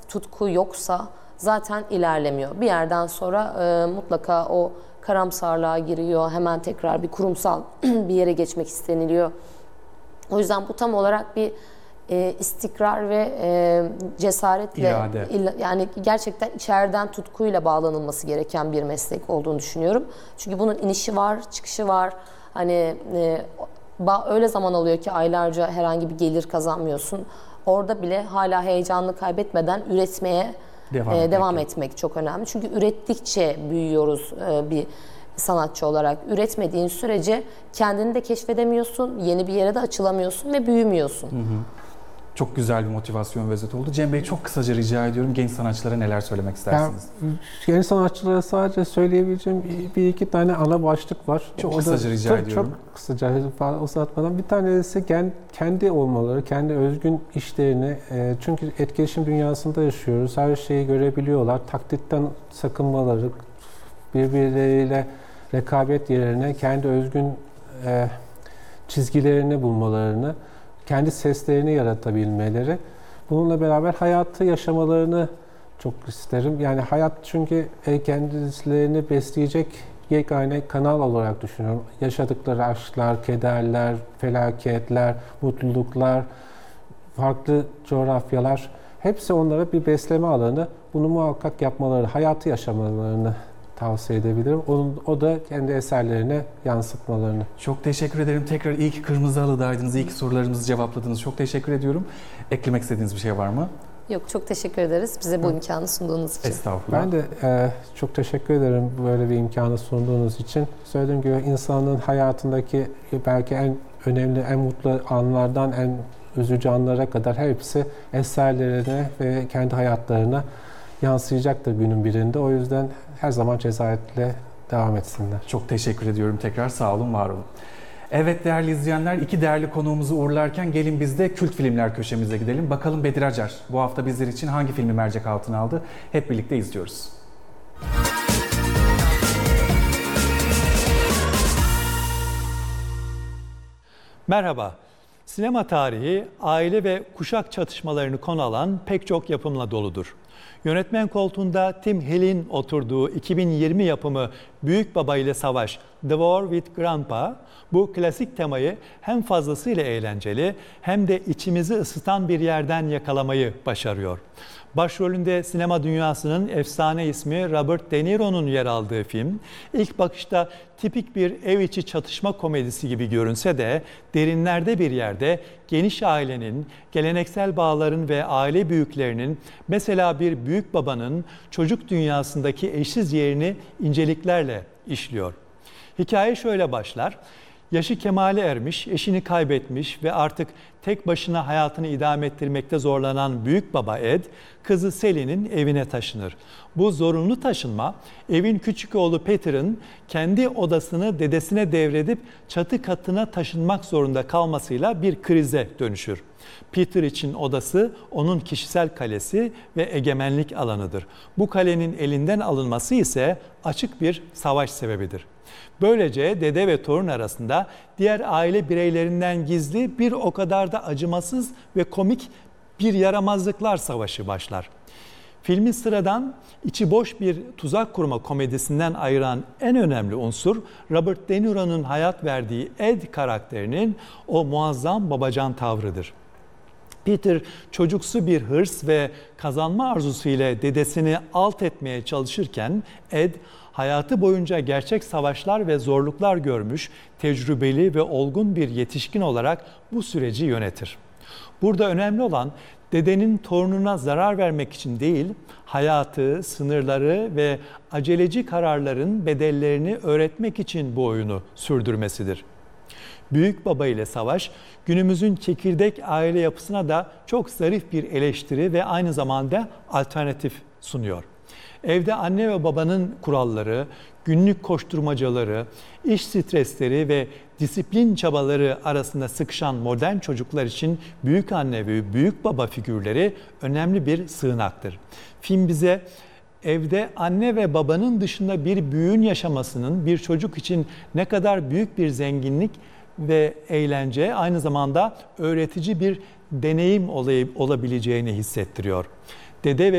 tutku yoksa zaten ilerlemiyor. Bir yerden sonra mutlaka o karamsarlığa giriyor. Hemen tekrar bir kurumsal bir yere geçmek isteniliyor. O yüzden bu tam olarak bir istikrar ve cesaretle, yani gerçekten içeriden tutkuyla bağlanılması gereken bir meslek olduğunu düşünüyorum. Çünkü bunun inişi var, çıkışı var. Hani öyle zaman oluyor ki aylarca herhangi bir gelir kazanmıyorsun. Orada bile hala heyecanını kaybetmeden üretmeye devam etmek çok önemli. Çünkü ürettikçe büyüyoruz bir sanatçı olarak. Üretmediğin sürece kendini de keşfedemiyorsun, yeni bir yere de açılamıyorsun ve büyümüyorsun. Çok güzel bir motivasyon ve özet oldu. Cem Bey, çok kısaca rica ediyorum, genç sanatçılara neler söylemek istersiniz? Genç sanatçılara sadece söyleyebileceğim bir iki tane ana başlık var. Çok kısaca rica ediyorum. Çok kısaca, uzatmadan. Bir tanesi kendi olmaları, kendi özgün işlerini. Çünkü etkileşim dünyasında yaşıyoruz. Her şeyi görebiliyorlar. Taklitten sakınmaları, birbirleriyle rekabet yerine kendi özgün çizgilerini bulmalarını, kendi seslerini yaratabilmeleri, bununla beraber hayatı yaşamalarını çok isterim. Yani hayat çünkü kendilerini besleyecek yegane kanal olarak düşünüyorum. Yaşadıkları aşklar, kederler, felaketler, mutluluklar, farklı coğrafyalar, hepsi onlara bir besleme alanı. Bunu muhakkak yapmaları, hayatı yaşamalarını tavsiye edebilirim. O da kendi eserlerine yansıtmalarını. Çok teşekkür ederim. Tekrar iyi ki Kırmızı Halı'daydınız. İyi ki sorularımızı cevapladınız. Çok teşekkür ediyorum. Eklemek istediğiniz bir şey var mı? Yok, çok teşekkür ederiz bize bu imkanı sunduğunuz için. Estağfurullah. Ben de çok teşekkür ederim böyle bir imkanı sunduğunuz için. Söylediğim gibi insanın hayatındaki belki en önemli, en mutlu anlardan en üzücü anlara kadar hepsi eserlerine ve kendi hayatlarına yansıyacaktır günün birinde. O yüzden her zaman cesaretle devam etsinler. Çok teşekkür ediyorum tekrar. Sağ olun, var olun. Evet değerli izleyenler, iki değerli konuğumuzu uğurlarken gelin biz de kült filmler köşemize gidelim. Bakalım Bedir Acar bu hafta bizler için hangi filmi mercek altına aldı? Hep birlikte izliyoruz. Merhaba. Sinema tarihi aile ve kuşak çatışmalarını konu alan pek çok yapımla doludur. Yönetmen koltuğunda Tim Hill'in oturduğu 2020 yapımı Büyük Baba ile Savaş, The War with Grandpa, bu klasik temayı hem fazlasıyla eğlenceli hem de içimizi ısıtan bir yerden yakalamayı başarıyor. Başrolünde sinema dünyasının efsane ismi Robert De Niro'nun yer aldığı film, ilk bakışta tipik bir ev içi çatışma komedisi gibi görünse de derinlerde bir yerde geniş ailenin, geleneksel bağların ve aile büyüklerinin, mesela bir büyük babanın çocuk dünyasındaki eşsiz yerini inceliklerle işliyor. Hikaye şöyle başlar. Yaşı kemale ermiş, eşini kaybetmiş ve artık tek başına hayatını idame ettirmekte zorlanan büyük baba Ed, kızı Sally'nin evine taşınır. Bu zorunlu taşınma, evin küçük oğlu Peter'ın kendi odasını dedesine devredip çatı katına taşınmak zorunda kalmasıyla bir krize dönüşür. Peter için odası onun kişisel kalesi ve egemenlik alanıdır. Bu kalenin elinden alınması ise açık bir savaş sebebidir. Böylece dede ve torun arasında diğer aile bireylerinden gizli bir o kadar da acımasız ve komik bir yaramazlıklar savaşı başlar. Filmi sıradan, içi boş bir tuzak kurma komedisinden ayıran en önemli unsur, Robert De Niro'nun hayat verdiği Ed karakterinin o muazzam babacan tavrıdır. Peter çocuksu bir hırs ve kazanma arzusu ile dedesini alt etmeye çalışırken Ed hayatı boyunca gerçek savaşlar ve zorluklar görmüş, tecrübeli ve olgun bir yetişkin olarak bu süreci yönetir. Burada önemli olan dedenin torununa zarar vermek için değil, hayatı, sınırları ve aceleci kararların bedellerini öğretmek için bu oyunu sürdürmesidir. Büyük Baba ile Savaş, günümüzün çekirdek aile yapısına da çok zarif bir eleştiri ve aynı zamanda alternatif sunuyor. Evde anne ve babanın kuralları, günlük koşturmacaları, iş stresleri ve disiplin çabaları arasında sıkışan modern çocuklar için büyük anne ve büyük baba figürleri önemli bir sığınaktır. Film bize evde anne ve babanın dışında bir büyüğün yaşamasının bir çocuk için ne kadar büyük bir zenginlik ve eğlence, aynı zamanda öğretici bir deneyim olabileceğini hissettiriyor. Dede ve